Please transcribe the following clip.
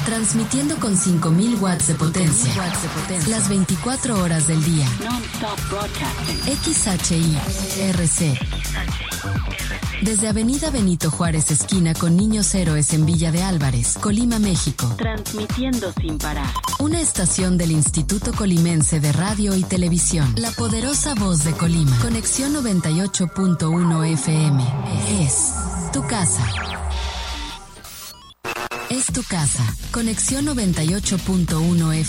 Transmitiendo con 5.000 watts de potencia. Las 24 horas del día. XHI-RC. Desde Avenida Benito Juárez, esquina con Niños Héroes en Villa de Álvarez, Colima, México. Transmitiendo sin parar. Una estación del Instituto Colimense de Radio y Televisión. La poderosa voz de Colima. Conexión 98.1 FM. Es tu casa. Es tu casa. Conexión 98.1 FM.